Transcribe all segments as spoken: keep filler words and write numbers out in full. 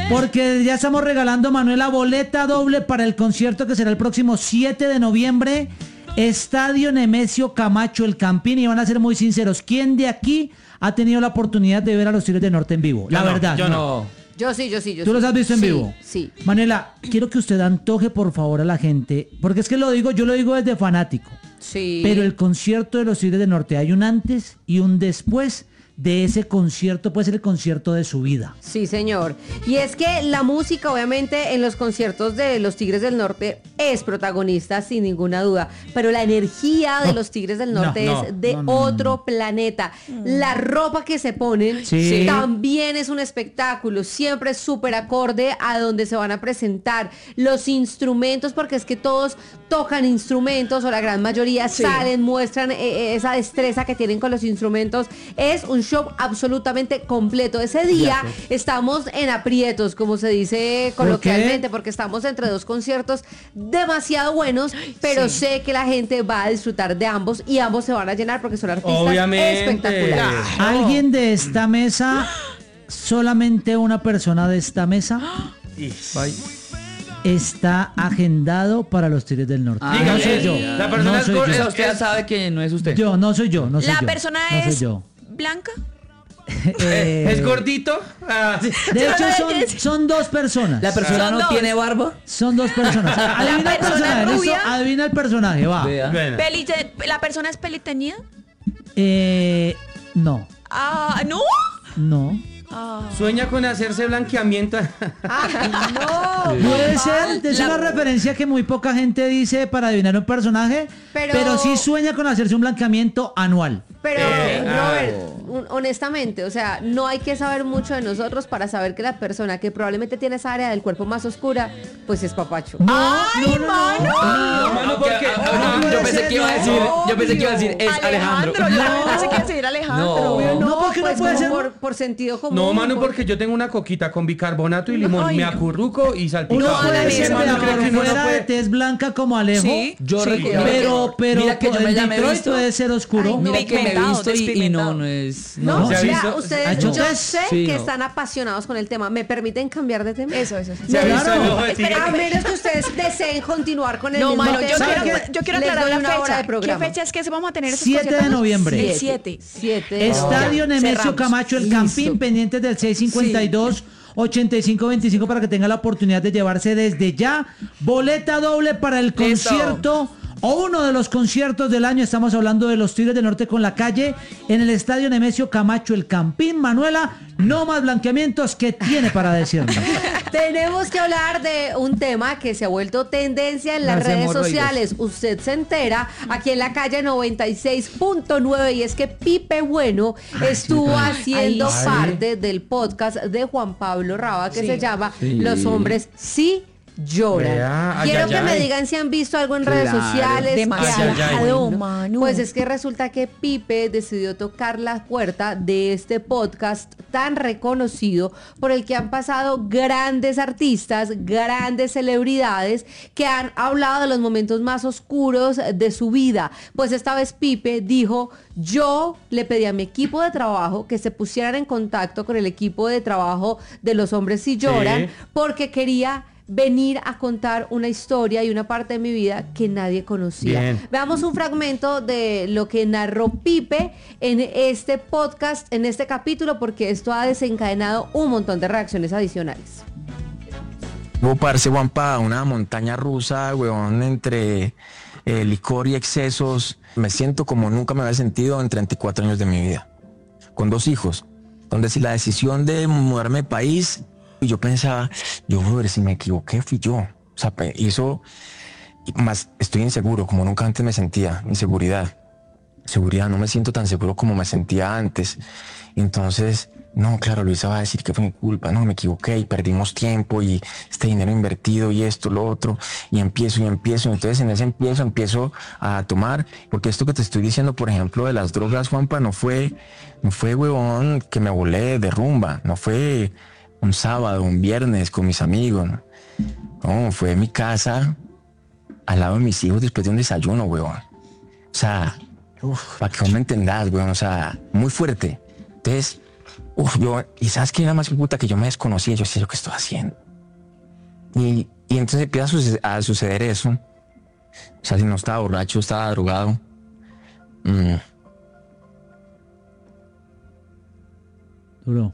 Porque ya estamos regalando, Manuela, boleta doble para el concierto que será el próximo siete de noviembre. Estadio Nemesio Camacho, el Campín. Y van a ser muy sinceros, ¿quién de aquí ha tenido la oportunidad de ver a los Tigres del Norte en vivo? La yo verdad. No, yo no. Yo sí, yo sí, yo ¿Tú sí. los has visto en sí, vivo? Sí. Manuela, quiero que usted antoje por favor a la gente, porque es que lo digo, yo lo digo desde fanático. Sí. Pero el concierto de los Tigres del Norte, hay un antes y un después de ese concierto, puede ser el concierto de su vida. Sí, señor. Y es que la música, obviamente, en los conciertos de los Tigres del Norte es protagonista, sin ninguna duda. Pero la energía de No, los Tigres del Norte no, es no, de no, no, otro no, no. planeta. La ropa que se ponen Sí. también es un espectáculo. Siempre es súper acorde a donde se van a presentar. Los instrumentos, porque es que todos tocan instrumentos, o la gran mayoría Sí. salen, muestran eh, esa destreza que tienen con los instrumentos. Es un show absolutamente completo. Ese día estamos en aprietos, como se dice coloquialmente, porque estamos entre dos conciertos demasiado buenos, pero sí. sé que la gente va a disfrutar de ambos y ambos se van a llenar porque son artistas Obviamente. espectaculares. ¿Alguien de esta mesa, solamente una persona de esta mesa, está agendado para los Tigres del Norte? Ah, no dígame, soy yo. la persona no es soy cor- yo. es- Usted ya sabe que no es usted. Yo, no soy yo, no soy La yo. persona no soy es yo. blanca. Eh, ¿Es gordito? Ah, sí. De hecho, son, son dos personas. La persona Son no dos. tiene barba. Son dos personas. Adivina el persona personaje. ¿Listo? rubia. Adivina el personaje, va. Vea. Bueno. Pelite- ¿La persona es peliteñida? Eh, no, Ah, ¿no? no. Ah. Sueña con hacerse blanqueamiento. Ay, no. Puede ser, es una referencia que muy poca gente dice para adivinar un personaje, Pero- pero, sí sueña con hacerse un blanqueamiento anual. Pero, Eh, Robert, un- honestamente, o sea, no hay que saber mucho de nosotros para saber que la persona que probablemente tiene esa área del cuerpo más oscura, pues es Papacho. ¡Ay, mano! No, mano, Aunque- porque- ah, no ah, puede yo pensé ser, que iba a no, decir, yo pensé que iba a decir es Alejandro. Yo también pensé que iba a decir Alejandro. No. No, porque no pues puede como ser. por, por sentido común. No, mano, por- porque yo tengo una coquita con bicarbonato y limón. Ay, me no. acurruco y salpico. Uno No, puede hagan ser eso, de no, por no, no, fuera puede. de tez blanca como Alejo, Sí. Yo Sí, recuerdo pero, pero mira que yo en me la me he Detroit visto. puede ser oscuro. Ay, no. Mira que me he Pigmentado, visto y, y no, despigmentado. no es. No, No, ¿Se ha vea, visto? ustedes, ¿Ha hecho yo test? sé Sí, que no. están apasionados con el tema. ¿Me permiten cambiar de tema? Eso, eso. eso. ¿Se ha visto Claro. el ojo de tigre? A menos que ustedes deseen continuar con el No, mismo mano, tema. yo ¿sabe quiero, qué? yo quiero Les aclarar doy la una hora fecha. de ¿Qué programa. fecha es que se vamos a tener esos siete de conciertos? noviembre. El siete. Siete. Estadio Ya, Nemesio cerramos. Camacho, el Listo. Campín, pendientes del seis cincuenta y dos ochenta y cinco veinticinco para que tenga la oportunidad de llevarse desde ya boleta doble para el Listo. concierto o uno de los conciertos del año. Estamos hablando de los Tigres del Norte con La Calle en el Estadio Nemesio Camacho, el Campín. Manuela, no más blanqueamientos, ¿qué tiene para decirnos? Tenemos que hablar de un tema que se ha vuelto tendencia en las Las redes hemorroides. sociales. Usted se entera aquí en la calle noventa y seis punto nueve y es que Pipe Bueno estuvo haciendo Ay. parte del podcast de Juan Pablo Raba que Sí. se llama Sí. Los hombres sí lloran. Vea, ay, Quiero ay, que me ay. digan si han visto algo en redes Claro. sociales. Demasiado, Ay, ay, ay. mano. Pues es que resulta que Pipe decidió tocar la puerta de este podcast tan reconocido por el que han pasado grandes artistas, grandes celebridades que han hablado de los momentos más oscuros de su vida. Pues esta vez Pipe dijo, yo le pedí a mi equipo de trabajo que se pusieran en contacto con el equipo de trabajo de Los Hombres Si Lloran, Sí. porque quería venir a contar una historia y una parte de mi vida que nadie conocía. Bien. Veamos un fragmento de lo que narró Pipe en este podcast, en este capítulo, porque esto ha desencadenado un montón de reacciones adicionales. Hubo, parce, Juanpa, una montaña rusa, weón, entre eh, licor y excesos. Me siento como nunca me había sentido en treinta y cuatro años de mi vida. Con dos hijos, donde si la decisión de mudarme de país, y yo pensaba, yo, brother, si me equivoqué, fui yo. O sea, pe- hizo, y más estoy inseguro, como nunca antes me sentía, inseguridad. Seguridad, no me siento tan seguro como me sentía antes. Entonces, no, claro, Luisa va a decir que fue mi culpa, no, me equivoqué y perdimos tiempo y este dinero invertido y esto, lo otro, y empiezo y empiezo. Entonces en ese empiezo, empiezo a tomar, porque esto que te estoy diciendo, por ejemplo, de las drogas, Juanpa, no fue, no fue, huevón, que me volé de rumba, no fue un sábado, un viernes con mis amigos, no, no fue en mi casa, al lado de mis hijos después de un desayuno, huevón. O sea, para que vos me entendás, weón, o sea, muy fuerte. Entonces, uf, yo, y sabes que era más puta que yo me desconocía, yo decía, ¿yo qué estoy haciendo? Y, y entonces empieza a suceder, a suceder eso. O sea, si no estaba borracho, estaba drogado. Mm. Duro.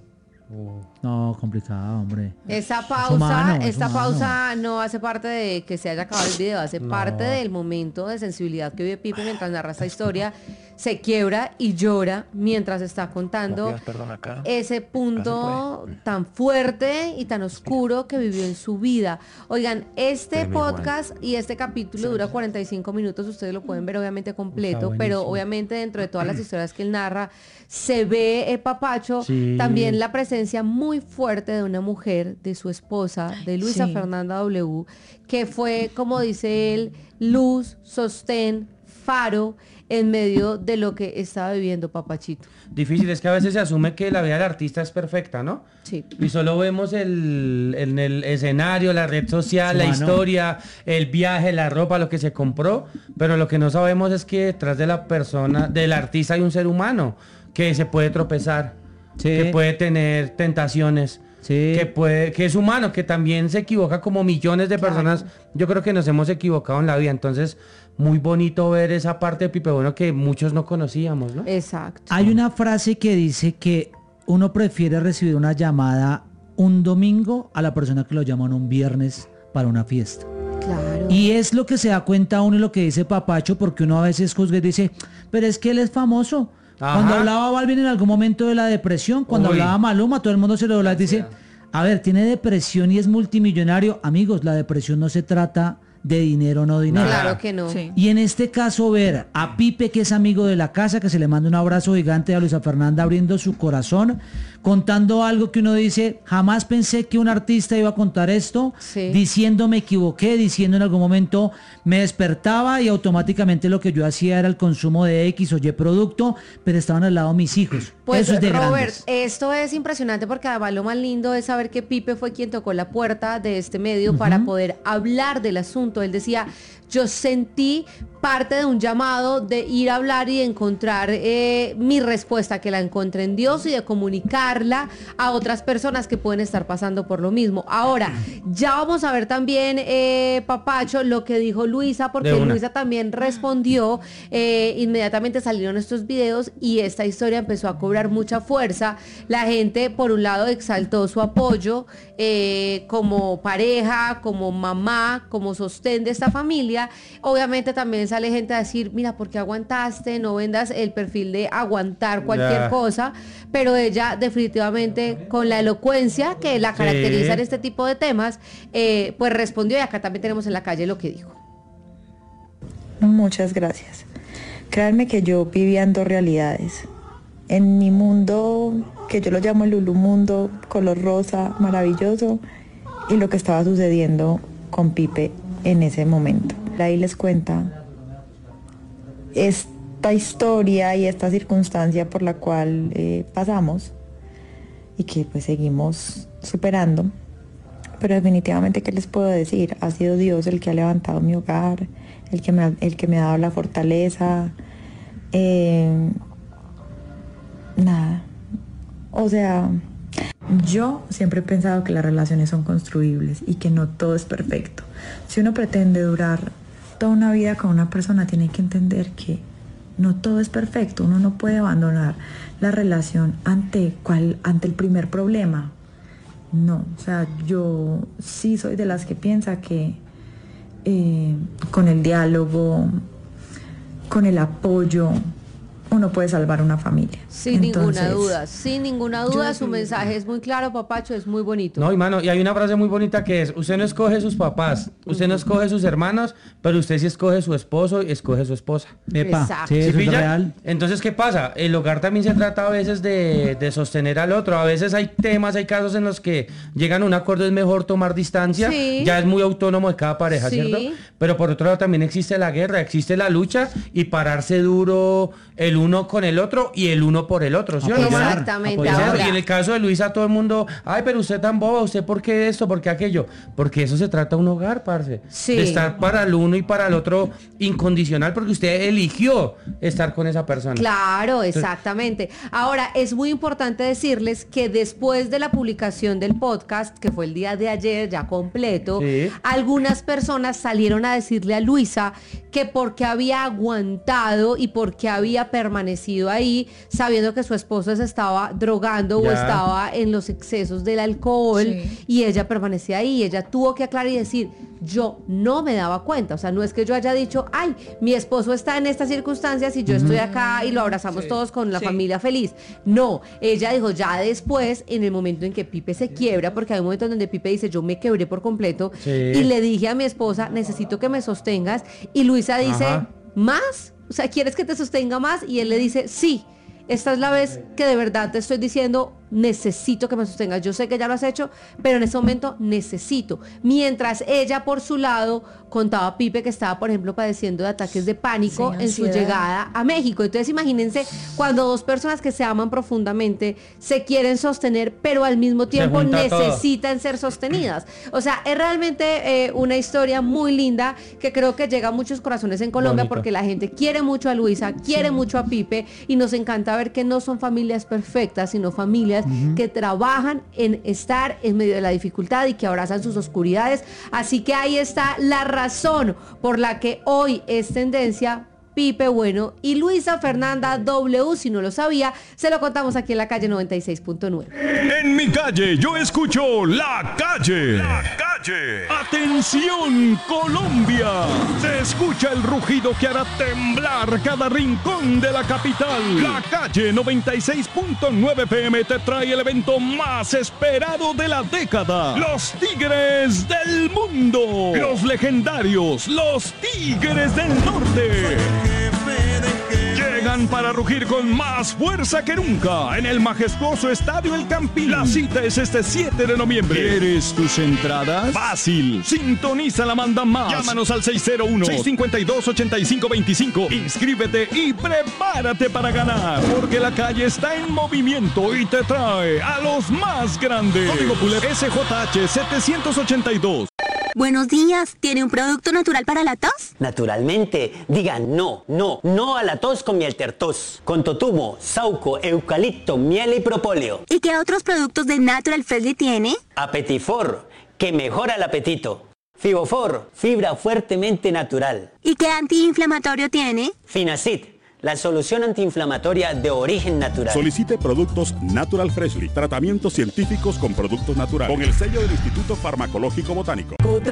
No, complicado, hombre. Esa pausa, Es humano, es esta humano. pausa no hace parte de que se haya acabado el video, hace parte del momento de sensibilidad que vive Pipe mientras narra esta historia. Se quiebra y llora mientras está contando No pidas perdón acá. ese punto tan fuerte y tan oscuro que vivió en su vida. Oigan, este Pero igual. podcast y este capítulo dura cuarenta y cinco minutos, ustedes lo pueden ver obviamente completo, Está pero buenísimo. obviamente dentro de todas las historias que él narra se ve, eh, Papacho, Sí. también la presencia muy fuerte de una mujer, de su esposa, de Luisa Sí. Fernanda W, que fue, como dice él, luz, sostén, faro en medio de lo que estaba viviendo Papachito. Difícil, es que a veces se asume que la vida del artista es perfecta, ¿no? Sí. Y solo vemos el, en el escenario, la red social, la Humano. historia, el viaje, la ropa, lo que se compró, pero lo que no sabemos es que detrás de la persona, del artista hay un ser humano que se puede tropezar, Sí. que puede tener tentaciones, Sí. que puede, que es humano, que también se equivoca como millones de Claro. personas. Yo creo que nos hemos equivocado en la vida, entonces muy bonito ver esa parte de Pipe Bueno que muchos no conocíamos, ¿no? Exacto. Hay una frase que dice que uno prefiere recibir una llamada un domingo a la persona que lo llaman un viernes para una fiesta. Claro. Y es lo que se da cuenta uno y lo que dice Papacho, porque uno a veces juzga y dice, pero es que él es famoso. Ajá. Cuando hablaba Balvin en algún momento de la depresión, cuando Uy. hablaba Maluma, todo el mundo se lo dobla y dice, a ver, tiene depresión y es multimillonario. Amigos, la depresión no se trata de dinero o no dinero. Claro que no. Sí. Y en este caso ver a Pipe, que es amigo de la casa, que se le manda un abrazo gigante a Luisa Fernanda abriendo su corazón, contando algo que uno dice, jamás pensé que un artista iba a contar esto, Sí. diciendo me equivoqué, diciendo en algún momento me despertaba y automáticamente lo que yo hacía era el consumo de X o Y producto, pero estaban al lado mis hijos. Pues Eso es de Robert, grandes. esto es impresionante porque además lo más lindo es saber que Pipe fue quien tocó la puerta de este medio para poder hablar del asunto. Él decía, yo sentí parte de un llamado de ir a hablar y de encontrar eh, mi respuesta, que la encontré en Dios, y de comunicarla a otras personas que pueden estar pasando por lo mismo. Ahora, ya vamos a ver también, eh, Papacho, lo que dijo Luisa, porque De una. Luisa también respondió, eh, inmediatamente salieron estos videos y esta historia empezó a cobrar mucha fuerza. La gente, por un lado, exaltó su apoyo eh, como pareja, como mamá, como sostén de esta familia. Obviamente también sale gente a decir, mira, ¿por qué aguantaste? No vendas el perfil de aguantar cualquier Ya. cosa, pero ella definitivamente con la elocuencia que la Sí. caracteriza en este tipo de temas, eh, pues respondió, y acá también tenemos en la calle lo que dijo. Muchas gracias. Créanme que yo vivía en dos realidades. En mi mundo, que yo lo llamo el Lulu mundo, color rosa, maravilloso, y lo que estaba sucediendo con Pipe en ese momento. Ahí les cuenta esta historia y esta circunstancia por la cual eh, pasamos y que pues seguimos superando. Pero definitivamente, ¿qué les puedo decir? Ha sido Dios el que ha levantado mi hogar, el que me ha, el que me ha dado la fortaleza. Eh, nada. O sea, yo siempre he pensado que las relaciones son construibles y que no todo es perfecto. Si uno pretende durar toda una vida con una persona, tiene que entender que no todo es perfecto. Uno no puede abandonar la relación ante, cual, ante el primer problema. No, o sea, yo sí soy de las que piensa que eh, con el diálogo, con el apoyo, uno puede salvar una familia. Sin Entonces, ninguna duda, sin ninguna duda, su mensaje es muy claro, Papacho, es muy bonito. No, y mano, y hay una frase muy bonita que es, usted no escoge sus papás, usted no escoge sus hermanos, pero usted sí escoge su esposo y escoge su esposa. Epa, Exacto. sí, ¿Sí eso es pilla? real. Entonces, ¿qué pasa? El hogar también se trata a veces de, de sostener al otro. A veces hay temas, hay casos en los que llegan a un acuerdo, es mejor tomar distancia. Sí. Ya es muy autónomo de cada pareja, Sí. ¿cierto? Pero por otro lado también existe la guerra, existe la lucha y pararse duro el uno con el otro y el uno por el otro, ¿sí o no? Apoyar, Exactamente. apoyar. Ahora- Y en el caso de Luisa, todo el mundo, ay, pero usted tan boba, usted por qué esto, por qué aquello, porque eso se trata de un hogar, parce, Sí. de estar para el uno y para el otro incondicional, porque usted eligió estar con esa persona. Claro, exactamente. Ahora, es muy importante decirles que después de la publicación del podcast, que fue el día de ayer ya completo, Sí. algunas personas salieron a decirle a Luisa que porque había aguantado y porque había permanecido ahí, sabiendo que su esposo se estaba drogando o Ya. estaba en los excesos del alcohol, Sí. y ella permanecía ahí. Ella tuvo que aclarar y decir, yo no me daba cuenta. O sea, no es que yo haya dicho, ay, mi esposo está en estas circunstancias y yo estoy acá y lo abrazamos Sí. todos con la Sí. familia feliz. No, ella dijo ya después, en el momento en que Pipe se quiebra, porque hay un momento en donde Pipe dice, yo me quebré por completo, Sí. y le dije a mi esposa, necesito que me sostengas, y Luisa dice, Ajá. ¿más? O sea, ¿quieres que te sostenga más? Y él le dice, sí. Esta es la vez que de verdad te estoy diciendo, necesito que me sostengas. Yo sé que ya lo has hecho, pero en ese momento necesito. Mientras ella, por su lado, contaba a Pipe que estaba, por ejemplo, padeciendo de ataques de pánico Sí, en su ansiedad. llegada a México. Entonces, imagínense cuando dos personas que se aman profundamente se quieren sostener, pero al mismo tiempo junta todo. necesitan ser sostenidas. O sea, es realmente eh, una historia muy linda que creo que llega a muchos corazones en Colombia, Bonito. porque la gente quiere mucho a Luisa, quiere mucho a Pipe, y nos encanta ver que no son familias perfectas, sino familias que trabajan en estar en medio de la dificultad y que abrazan sus oscuridades. Así que ahí está la razón por la que hoy es tendencia Pipe Bueno y Luisa Fernanda W. Si no lo sabía, se lo contamos aquí en la calle noventa y seis punto nueve. En mi calle yo escucho La Calle. La Calle. Atención Colombia. Se escucha el rugido que hará temblar cada rincón de la capital. La Calle noventa y seis punto nueve P M te trae el evento más esperado de la década. Los Tigres del Mundo. Los legendarios, los Tigres del Norte. Llegan para rugir con más fuerza que nunca en el majestuoso Estadio El Campín. La cita es este siete de noviembre. ¿Quieres tus entradas? Fácil. Sintoniza la manda más. Llámanos al seis cero uno, seis cinco dos, ocho cinco dos cinco. Inscríbete y prepárate para ganar, porque la calle está en movimiento y te trae a los más grandes. Código Puler S J H setecientos ochenta y dos. Buenos días, ¿tiene un producto natural para la tos? Naturalmente, digan no, no, no a la tos con miel tertos, con totumo, sauco, eucalipto, miel y propóleo. ¿Y qué otros productos de Natural Freshly tiene? Apetifor, que mejora el apetito. Fibofor, fibra fuertemente natural. ¿Y qué antiinflamatorio tiene? Finacid, la solución antiinflamatoria de origen natural. Solicite productos Natural Freshly, tratamientos científicos con productos naturales, con el sello del Instituto Farmacológico Botánico.